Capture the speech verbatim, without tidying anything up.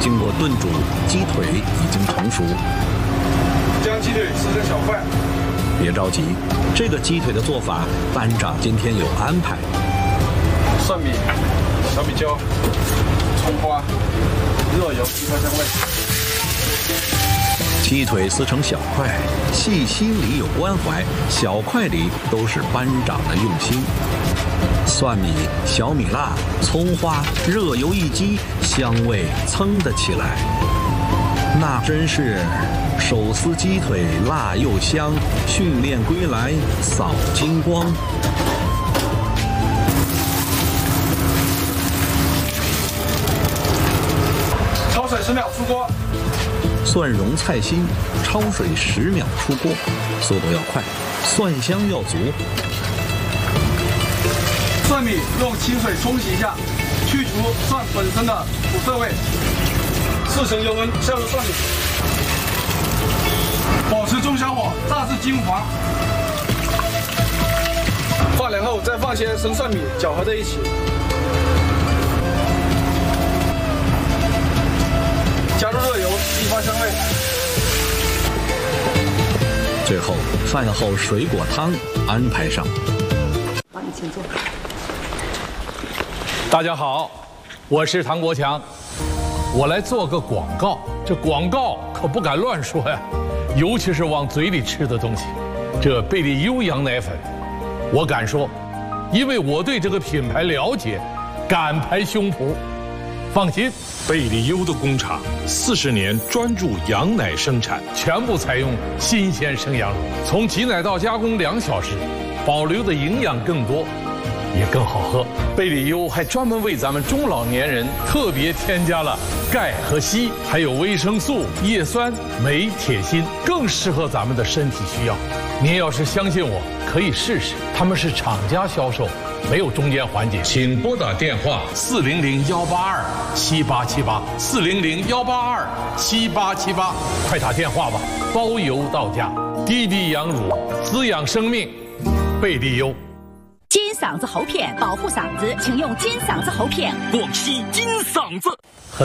经过炖煮，鸡腿已经成熟。 将鸡腿撕成小块。 别着急，这个鸡腿的做法，班长今天有安排。 蒜米、小米椒、葱花、热油激发香味。 鸡腿撕成小块，细心里有关怀，小块里都是班长的用心。蒜米、小米辣、葱花，热油一激，香味噌的起来。那真是手撕鸡腿辣又香，训练归来扫金光。 焯水十秒出锅。 蒜蓉菜心，焯水十秒出锅，速度要快，蒜香要足。 蒜米用清水冲洗一下，去除蒜本身的苦涩味。四成油温下入蒜米，保持中小火，炸至金黄。放凉后再放些生蒜米，搅和在一起。加入热油，激发香味。 最后，饭后水果汤安排上。 帮你请坐。 大家好，我是唐国强，我来做个广告。这广告可不敢乱说呀，尤其是往嘴里吃的东西。这贝利优羊奶粉，我敢说，因为我对这个品牌了解，敢拍胸脯。放心， 贝利优的工厂四十年专注羊奶生产， 全部采用新鲜生羊乳，从挤奶到加工两小时，保留的营养更多，也更好喝。贝利优还专门为咱们中老年人特别添加了钙和硒，还有维生素、叶酸、镁、铁、锌，更适合咱们的身体需要。您要是相信我，可以试试。他们是厂家销售，没有中间环节。请拨打电话四零零幺八二七八七八四零零幺八二七八七八，快打电话吧，包邮到家。低低羊乳，滋养生命，贝利优。 金嗓子喉片保护嗓子，请用金嗓子喉片。 广西金嗓子。